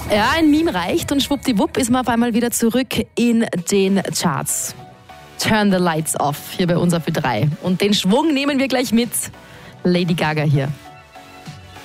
Ja, ein Meme reicht und schwuppdiwupp ist man auf einmal wieder zurück in den Charts. Turn the lights off hier bei uns auf Ö3. Und den Schwung nehmen wir gleich mit. Lady Gaga hier.